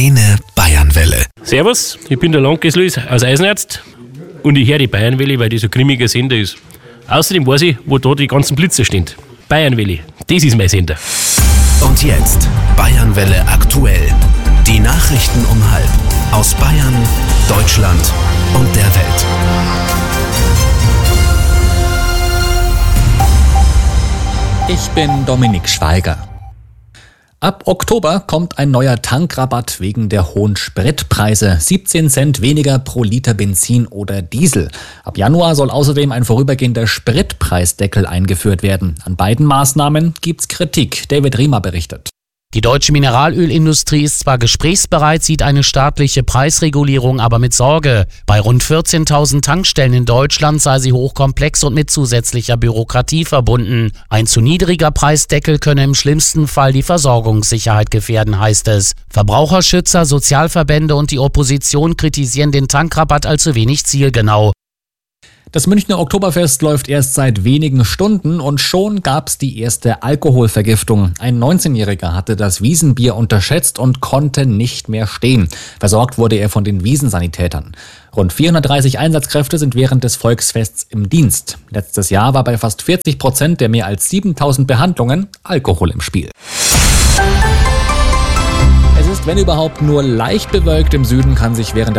Deine Bayernwelle. Servus, ich bin der Landkes Luis aus Eisenerz und ich höre die Bayernwelle, weil das ein grimmiger Sender ist. Außerdem weiß ich, wo da die ganzen Blitze stehen. Bayernwelle, das ist mein Sender. Und jetzt Bayernwelle aktuell. Die Nachrichten um 12:30 aus Bayern, Deutschland und der Welt. Ich bin Dominik Schweiger. Ab Oktober kommt ein neuer Tankrabatt wegen der hohen Spritpreise. 17 Cent weniger pro Liter Benzin oder Diesel. Ab Januar soll außerdem ein vorübergehender Spritpreisdeckel eingeführt werden. An beiden Maßnahmen gibt's Kritik. David Riemer berichtet. Die deutsche Mineralölindustrie ist zwar gesprächsbereit, sieht eine staatliche Preisregulierung aber mit Sorge. Bei rund 14.000 Tankstellen in Deutschland sei sie hochkomplex und mit zusätzlicher Bürokratie verbunden. Ein zu niedriger Preisdeckel könne im schlimmsten Fall die Versorgungssicherheit gefährden, heißt es. Verbraucherschützer, Sozialverbände und die Opposition kritisieren den Tankrabatt als zu wenig zielgenau. Das Münchner Oktoberfest läuft erst seit wenigen Stunden und schon gab's die erste Alkoholvergiftung. Ein 19-Jähriger hatte das Wiesenbier unterschätzt und konnte nicht mehr stehen. Versorgt wurde er von den Wiesensanitätern. Rund 430 Einsatzkräfte sind während des Volksfests im Dienst. Letztes Jahr war bei fast 40% der mehr als 7.000 Behandlungen Alkohol im Spiel. Es ist, wenn überhaupt, nur leicht bewölkt. Im Süden kann sich während der